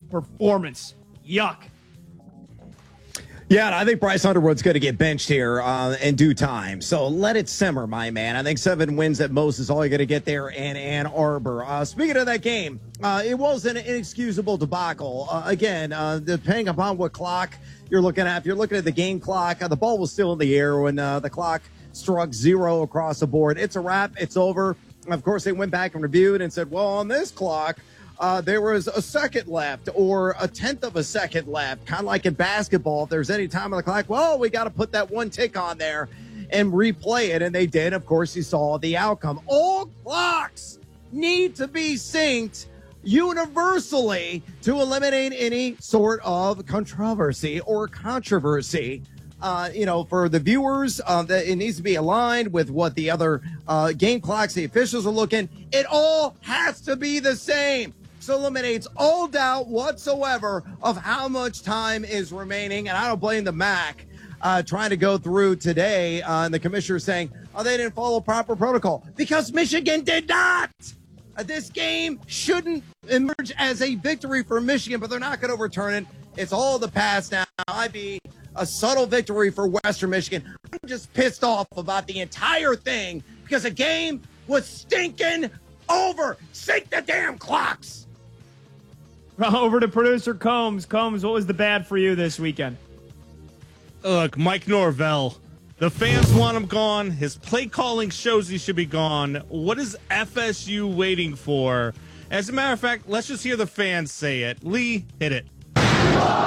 performance. Yuck. Yeah, and I think Bryce Underwood's going to get benched here in due time. So let it simmer, my man. I think 7 wins at most is all you're going to get there in Ann Arbor. Speaking of that game, it was an inexcusable debacle. Again, depending upon what clock you're looking at, if you're looking at the game clock, the ball was still in the air when the clock struck 0 across the board. It's a wrap. It's over. Of course, they went back and reviewed and said, well, on this clock, there was a second left or a tenth of a second left, kind of like in basketball. If there's any time on the clock, well, we got to put that one tick on there and replay it. And they did. Of course, you saw the outcome. All clocks need to be synced universally to eliminate any sort of controversy or controversy. For the viewers, that it needs to be aligned with what the other game clocks, the officials are looking. It all has to be the same. So eliminates all doubt whatsoever of how much time is remaining. And I don't blame the MAC trying to go through today. And the commissioner saying, they didn't follow proper protocol because Michigan did not. This game shouldn't emerge as a victory for Michigan, but they're not going to overturn it. It's all the past now. IB, a subtle victory for Western Michigan. I'm just pissed off about the entire thing because the game was stinking over. Sync the damn clocks. Over to producer Combs. Combs, what was the bad for you this weekend? Look, Mike Norvell. The fans want him gone. His play calling shows he should be gone. What is FSU waiting for? As a matter of fact, let's just hear the fans say it. Lee, hit it.